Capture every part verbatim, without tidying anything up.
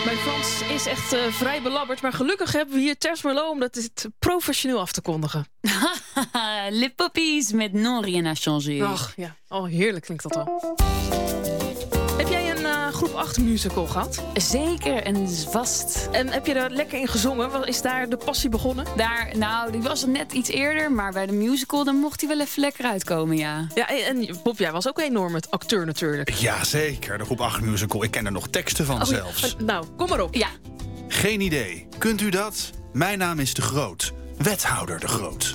Mijn Frans is echt uh, vrij belabberd. Maar gelukkig hebben we hier Ters Merlot om dat het professioneel af te kondigen. Les Poppies met Non Rien à Changer. Ach ja, oh, heerlijk klinkt dat al. Heb jij een uh, groep acht musical gehad? Zeker, en vast. En heb je daar lekker in gezongen? Is daar de passie begonnen? Daar, nou, die was net iets eerder, maar bij de musical dan mocht hij wel even lekker uitkomen, ja. Ja, en Bob, jij was ook een enorme acteur natuurlijk. Ja, zeker. De groep acht musical. Ik ken er nog teksten van oh, zelfs. Ja. Nou, kom maar op. Ja. Geen idee. Kunt u dat? Mijn naam is De Groot. Wethouder De Groot.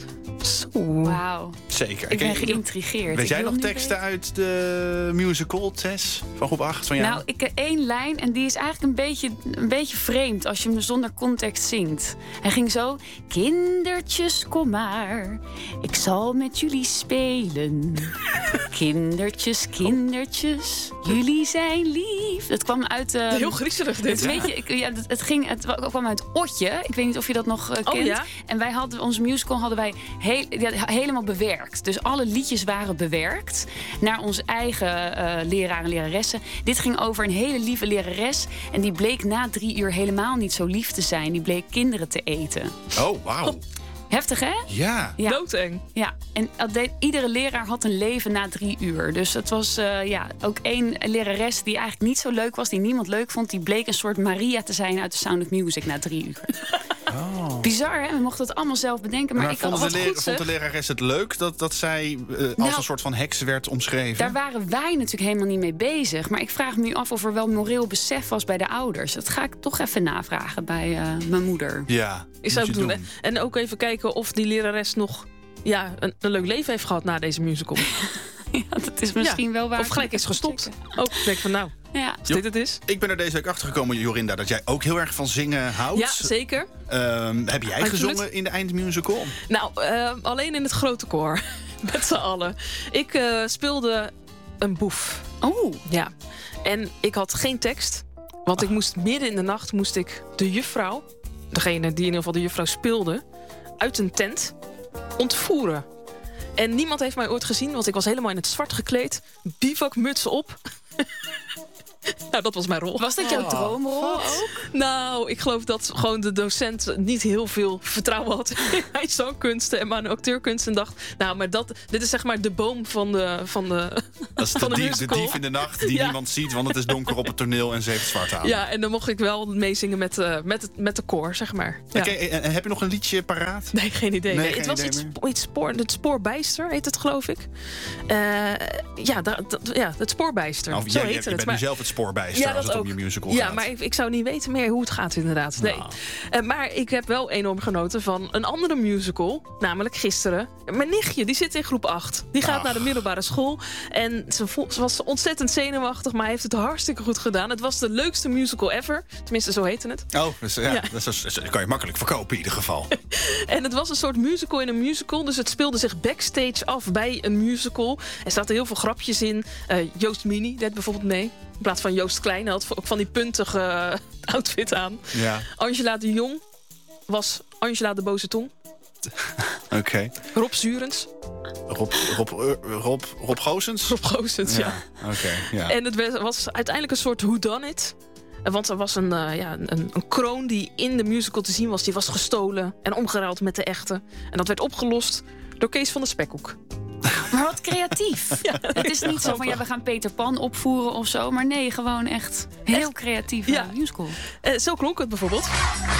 Wauw. Zeker. Ik ben geïntrigeerd. Weet ik jij nog teksten weten. uit de musical, Tess? Van groep acht van jou? Nou, ik heb één lijn en die is eigenlijk een beetje, een beetje vreemd als je hem zonder context zingt. Hij ging zo: kindertjes, kom maar, ik zal met jullie spelen. Kindertjes, kindertjes, jullie zijn lief. Dat kwam uit... Uh, Heel griezelig dit. Het, weet je, ik, ja, het, het, ging, het kwam uit Otje. Ik weet niet of je dat nog uh, kent. Oh, ja? En wij hadden, onze musical hadden wij heel, ja, helemaal bewerkt. Dus alle liedjes waren bewerkt naar onze eigen uh, leraar en leraressen. Dit ging over een hele lieve lerares. En die bleek na drie uur helemaal niet zo lief te zijn. Die bleek kinderen te eten. Oh, wauw. Heftig, hè? Ja. Ja. Doodeng. Ja, en deed, iedere leraar had een leven na drie uur. Dus het was uh, ja, ook één lerares die eigenlijk niet zo leuk was, die niemand leuk vond. Die bleek een soort Maria te zijn uit The Sound of Music na drie uur. Oh. Bizar, hè? We mochten het allemaal zelf bedenken. Maar, maar ik vond, had de wat leraar, goed, vond de lerares het leuk dat, dat zij uh, als nou, een soort van heks werd omschreven? Daar waren wij natuurlijk helemaal niet mee bezig. Maar ik vraag me nu af of er wel moreel besef was bij de ouders. Dat ga ik toch even navragen bij uh, mijn moeder. Ja, ik zou het doen. doen. En ook even kijken of die lerares nog ja, een, een leuk leven heeft gehad na deze musical. Ja, dat is misschien ja, wel waar. Of gelijk is gestopt. Ook oh, denk van nou, ja. als dit het is. Ik ben er deze week achter gekomen, Jorinda, dat jij ook heel erg van zingen houdt. Ja, zeker. Um, heb jij gezongen in de eindmusical? Nou, uh, alleen in het grote koor. Met z'n allen. Ik uh, speelde een boef. Oh. Ja. En ik had geen tekst. Want ah. ik moest midden in de nacht moest ik de juffrouw, degene die in ieder geval de juffrouw speelde, uit een tent ontvoeren. En niemand heeft mij ooit gezien, want ik was helemaal in het zwart gekleed. Bivakmuts op. Nou, dat was mijn rol. Was dat jouw oh, droomrol ook? Nou, ik geloof dat gewoon de docent niet heel veel vertrouwen had in mijn zangkunsten en mijn acteurkunsten. En dacht, nou, maar dat, dit is zeg maar de boom van de van de Dat is de, van de, dief, de dief in de nacht die ja. niemand ziet, want het is donker op het toneel en ze heeft zwart aan. Ja, en dan mocht ik wel meezingen met, uh, met, het, met de koor, zeg maar. Ja. Okay, en heb je nog een liedje paraat? Nee, geen idee. Nee, nee, geen het was idee iets, iets spoor, het spoorbijster heet het, geloof ik. Uh, ja, da, da, ja, het spoorbijster. Nou, Zo jij, heet je, het. je bent maar, nu zelf het spoorbijster ja, als het ook. om je musical ja, gaat. maar ik, ik zou niet weten meer hoe het gaat inderdaad. Nee. Nou. Uh, maar ik heb wel enorm genoten van een andere musical. Namelijk gisteren. Mijn nichtje, die zit in groep acht. Die gaat Ach. naar de middelbare school. En ze, vo- ze was ontzettend zenuwachtig, maar heeft het hartstikke goed gedaan. Het was de leukste musical ever. Tenminste, zo heette het. Oh, dus, ja, ja. Dat, is, dat kan je makkelijk verkopen in ieder geval. En het was een soort musical in een musical. Dus het speelde zich backstage af bij een musical. Er zaten heel veel grapjes in. Uh, Joost Mini deed bijvoorbeeld mee. In plaats van Joost Klein had ook van die puntige uh, outfit aan. Ja. Angela de Jong was Angela de Boze Tong. Oké. Okay. Rob Zurens. Rob, Rob, uh, Rob, Rob Goossens? Rob Goossens, ja. ja. Oké, okay, ja. En het was uiteindelijk een soort whodunit. Want er was een, uh, ja, een, een kroon die in de musical te zien was. Die was gestolen en omgeruild met de echte. En dat werd opgelost door Kees van der Spekhoek. Maar wat creatief. Ja, het is niet zo van, ja, we gaan Peter Pan opvoeren of zo. Maar nee, gewoon echt heel creatieve ja. musical. Uh, zo klonk het bijvoorbeeld.